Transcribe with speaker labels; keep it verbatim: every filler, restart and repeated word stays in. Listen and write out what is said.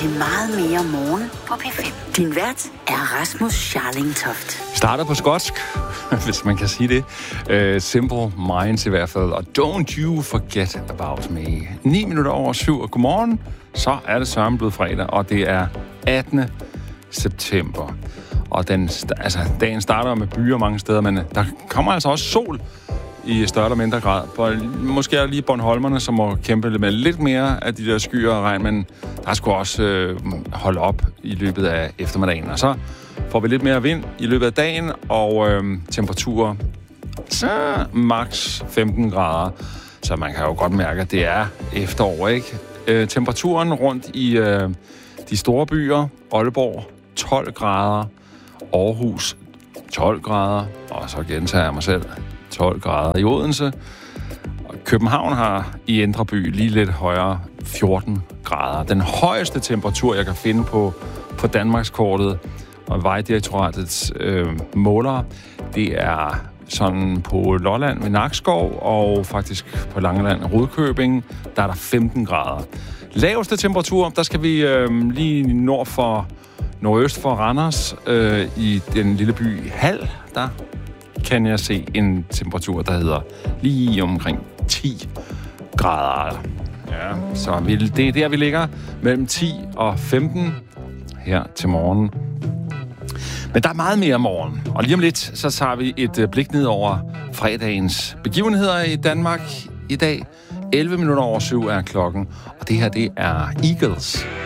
Speaker 1: til meget mere morgen på P fem. Din vært er Rasmus Scharlingtoft.
Speaker 2: Starter på skotsk, hvis man kan sige det. Uh, Simple Minds i hvert fald. Og Don't You Forget About Me. ni minutter over syv, og godmorgen. Så er det sørme blevet fredag, og det er attende september. Og den, altså, dagen starter med byer mange steder, men der kommer altså også sol i større eller mindre grad. Måske er der lige Bornholmerne, som må kæmpe med lidt mere af de der skyer og regn, men der skulle også øh, holde op i løbet af eftermiddagen. Og så får vi lidt mere vind i løbet af dagen, og øh, temperaturer så maks femten grader. Så man kan jo godt mærke, at det er efterår, ikke? Øh, temperaturen rundt i øh, de store byer, Aalborg tolv grader, Aarhus tolv grader, og så gentager jeg mig selv, tolv grader i Odense. København har i Indre By lige lidt højere, fjorten grader. Den højeste temperatur, jeg kan finde på, på Danmarkskortet og Vejdirektoratets øh, målere, det er sådan på Lolland ved Nakskov og faktisk på Langeland og Rudkøbing, der er der femten grader. Laveste temperatur, der skal vi øh, lige nord for nordøst for Randers, øh, i den lille by Hald, der kan jeg se en temperatur, der hedder lige omkring ti grader. Ja, så vi, det er der, vi ligger mellem ti og femten her til morgen. Men der er meget mere morgen, og lige om lidt, så tager vi et blik ned over fredagens begivenheder i Danmark i dag. elleve minutter over syv er klokken, og det her, det er Eagles.